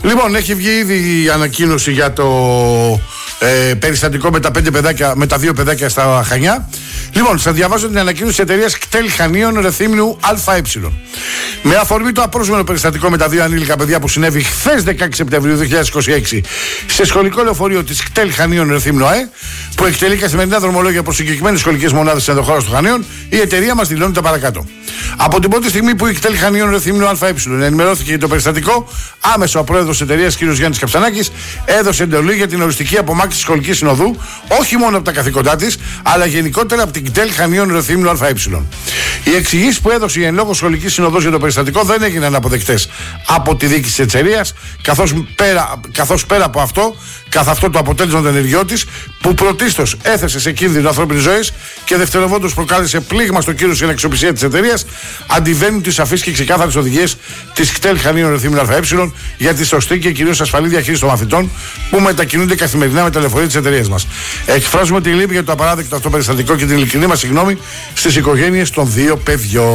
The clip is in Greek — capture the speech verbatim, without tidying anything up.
Λοιπόν, έχει βγει ήδη η ανακοίνωση για το ε, περιστατικό με τα, πέντε παιδάκια, με τα δύο παιδάκια στα Χανιά. Λοιπόν, θα διαβάζω την ανακοίνωση της εταιρείας ΚΤΕΛ Χανίων Ρεθύμνου ΑΕ. Με αφορμή το απρόσμενο περιστατικό με τα δύο ανήλικα παιδιά που συνέβη χθες δεκαέξι Σεπτεμβρίου δύο χιλιάδες είκοσι έξι σε σχολικό λεωφορείο της ΚΤΕΛ Χανίων Ρεθύμνου ΑΕ, που εκτελεί καθημερινά δρομολόγια προς συγκεκριμένες σχολικές μονάδες της ενδοχώρας των Χανίων, η εταιρεία μας δηλώνει τα παρακάτω. Από την πρώτη στιγμή που η ΚΤΕΛ Χανίων Ρεθύμνου ΑΕ ενημερώθηκε για το περιστατικό, άμεσα ο πρόεδρος της εταιρείας, κ. Γιάννης Καψανάκης, έδωσε εντολή για την οριστική απομάκρυνση της σχολικής συνοδού, όχι μόνο από τα καθήκοντά της, αλλά γενικότερα από την ΚΤΕΛ Χανίων Ρεθύμνου ΑΕ. Οι εξηγήσεις που έδωσε η εν λόγω σχολική συνοδός για το περιστατικό δεν έγιναν αποδεκτές από τη διοίκηση της εταιρείας, καθώς πέρα, καθώς πέρα από αυτό, καθ' αυτό το αποτέλεσμα των ενεργειών της, που πρωτίστως έθεσε σε κίνδυνο ανθρώπινης ζωής και δευτερευόντως προκάλεσε πλήγμα στο κύρος και την αξιοπιστία της εταιρείας, αντιβαίνουν τις σαφείς και ξεκάθαρες οδηγίες της ΚΤΕΛ Χανίων Ρεθύμνου ΑΕ για τη σωστή και κυρίως ασφαλή διαχείριση των μαθητών που μετακινούνται καθημερινά με τα λεωφορεία της εταιρείας μας. Εκφράζουμε τη λύπη για το απαράδεκτο αυτό περιστατικό και την ειλικρινή μας συγγνώμη στις οικογένειες των δύο παιδιών.